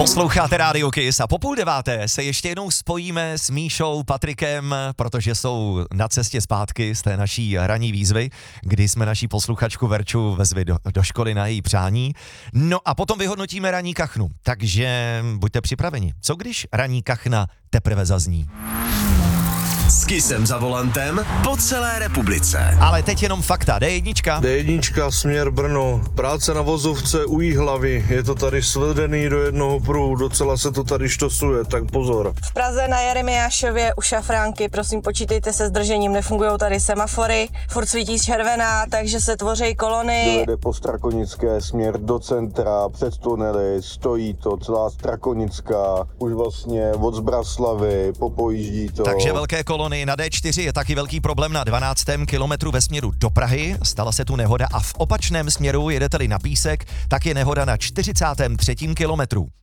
Posloucháte Rádio Kiss a po 8:30 se ještě jednou spojíme s Míšou, Patrikem, protože jsou na cestě zpátky z té naší ranní výzvy, kdy jsme naší posluchačku Verču vezli do školy na její přání. No a potom vyhodnotíme ranní kachnu, takže buďte připraveni. Co když ranní kachna teprve zazní? S Kissem za volantem po celé republice. Ale teď jenom fakta. D1. D1, směr Brno. Práce na vozovce u Jihlavy. Je to tady svedený do jednoho pruhu, docela se to tady štosuje, tak pozor. V Praze na Jeremiášově u Šafránky, prosím počítejte se zdržením, nefungují tady semafory, furt svítí červená, takže se tvoří kolony. Dojede po Strakonické směr do centra, před tunely, stojí to celá Strakonická, už vlastně od Zbraslavy, popojíždí to. Takže velké kolony na D4 je taky velký problém na 12. kilometru ve směru do Prahy. Stala se tu nehoda a v opačném směru jedete-li na Písek, tak je nehoda na 43. kilometru.